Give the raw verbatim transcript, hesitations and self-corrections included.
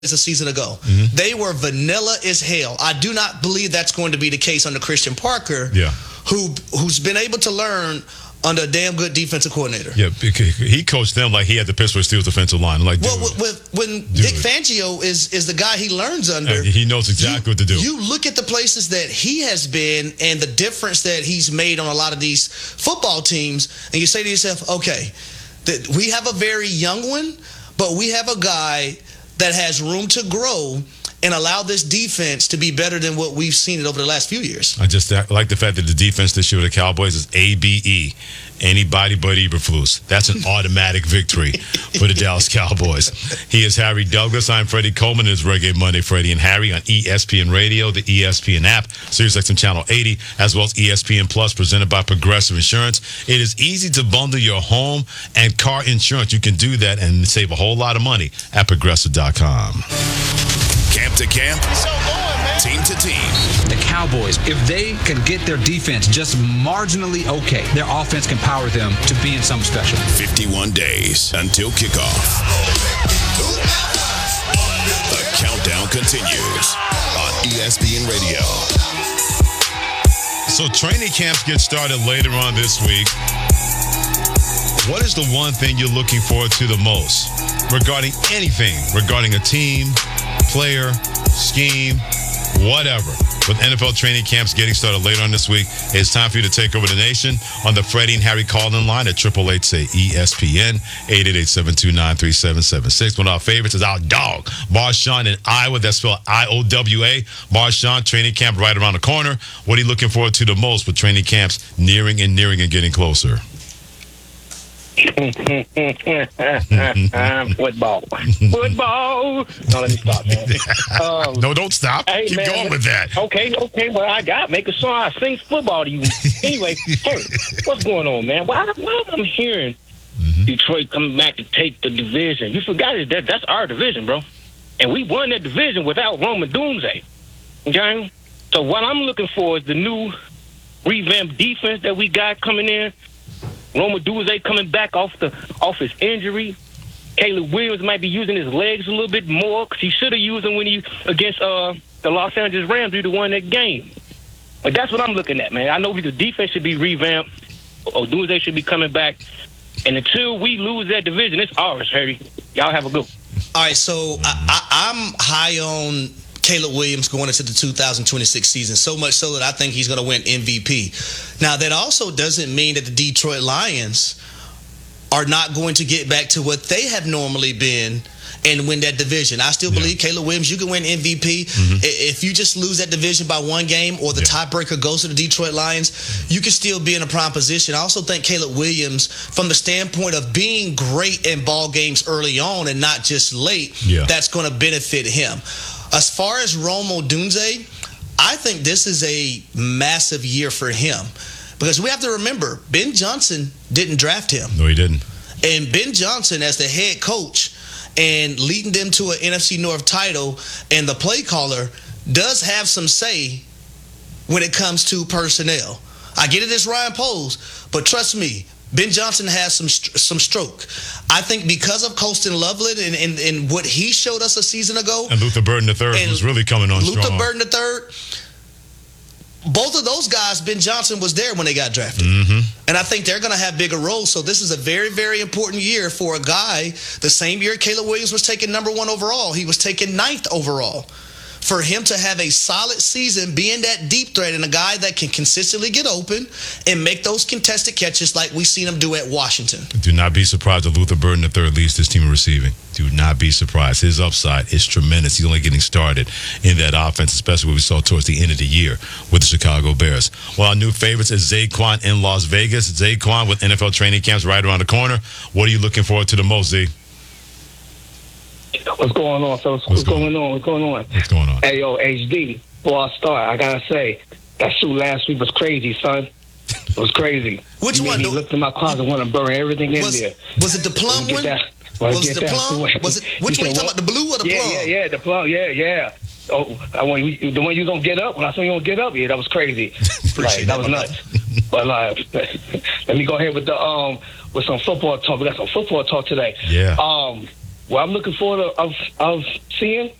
a season ago. Mm-hmm. They were vanilla as hell. I do not believe that's going to be the case under Christian Parker, yeah. who who's been able to learn under a damn good defensive coordinator. Yeah, he coached them like he had the Pittsburgh Steelers defensive line. Like, well, with, with, when Vic Fangio is is the guy he learns under, and he knows exactly you, what to do. You look at the places that he has been and the difference that he's made on a lot of these football teams, and you say to yourself, okay, that we have a very young one, but we have a guy that has room to grow and allow this defense to be better than what we've seen it over the last few years. I just like the fact that the defense this year with the Cowboys is A B E. Anybody but Eberflus. That's an automatic victory for the Dallas Cowboys. He is Harry Douglas. I'm Freddie Coleman. It's Reggae Monday, Freddie and Harry on E S P N Radio, the E S P N app, SiriusXM Channel eighty, as well as E S P N Plus, presented by Progressive Insurance. It is easy to bundle your home and car insurance. You can do that and save a whole lot of money at Progressive dot com. Camp to camp, team to team. The Cowboys, if they can get their defense just marginally okay, their offense can power them to being something special. fifty-one days until kickoff. The countdown continues on E S P N Radio. So training camps get started later on this week. What is the one thing you're looking forward to the most regarding anything, regarding a team, player, scheme, whatever? With N F L training camps getting started later on this week, it's time for you to take over the nation on the Freddie and Harry call-in line at eight eight eight, say E S P N, eight eight eight, seven two nine, three seven seven six. One of our favorites is our dog, Marshawn in Iowa. That's spelled I O W A. Marshawn, training camp right around the corner. What are you looking forward to the most with training camps nearing and nearing and getting closer? Football. Football. No, let me stop, man. Um, no, don't stop. Hey, Keep man, going with that. Okay, okay. Well, I got make a song. I sing football to you. Anyway, hey, what's going on, man? Why, why am I hearing mm-hmm. Detroit coming back to take the division? You forgot it. That that's our division, bro. And we won that division without Roman Doomsday. Okay? So what I'm looking for is the new revamped defense that we got coming in. Roma Doomsday coming back off the off his injury. Caleb Williams might be using his legs a little bit more because he should have used them when he against uh, the Los Angeles Rams due to win that game. But that's what I'm looking at, man. I know the defense should be revamped. Or Doomsday should be coming back. And until we lose that division, it's ours, Harry. Y'all have a good one. All right, so I, I, I'm high on Caleb Williams going into the two thousand twenty-six season, so much so that I think he's going to win M V P. Now, that also doesn't mean that the Detroit Lions are not going to get back to what they have normally been and win that division. I still believe yeah. Caleb Williams, you can win M V P. Mm-hmm. If you just lose that division by one game or the yeah. tiebreaker goes to the Detroit Lions, you can still be in a prime position. I also think Caleb Williams, from the standpoint of being great in ball games early on and not just late, yeah. that's going to benefit him. As far as Rome Odunze, I think this is a massive year for him because we have to remember, Ben Johnson didn't draft him. No, he didn't. And Ben Johnson, as the head coach and leading them to an N F C North title, and the play caller does have some say when it comes to personnel. I get it, it's Ryan Poles, but trust me, Ben Johnson has some some stroke. I think because of Colston Loveland and, and, and what he showed us a season ago. And Luther Burden the third was really coming on Luther strong. Luther Burden the third. Both of those guys, Ben Johnson was there when they got drafted. Mm-hmm. And I think they're going to have bigger roles. So this is a very, very important year for a guy. The same year Caleb Williams was taken number one overall. He was taken ninth overall. For him to have a solid season, being that deep threat and a guy that can consistently get open and make those contested catches like we've seen him do at Washington. Do not be surprised if Luther Burden the third leads this team in receiving. Do not be surprised. His upside is tremendous. He's only getting started in that offense, especially what we saw towards the end of the year with the Chicago Bears. Well, our new favorites is Zaquan in Las Vegas. Zaquan with N F L training camps right around the corner. What are you looking forward to the most, Z? What's going on, fellas? What's, What's going on? What's going on? What's going on? Hey, yo, H D, before I start, I gotta say, that shoot last week was crazy, son. It was crazy. Which you one? He looked in my closet, want to burn everything in was, there. Was it the plum one? That, was it the plum? Was it, which one you talking about, the blue or the yeah, plum? Yeah, yeah, the plum, yeah, yeah. Oh, I want you, the one you gonna get up, when I saw you gonna get up, yeah, that was crazy. Like, that was nuts. But uh, let me go ahead with the um with some football talk. We got some football talk today. Yeah. Um, what I'm looking forward to of, of seeing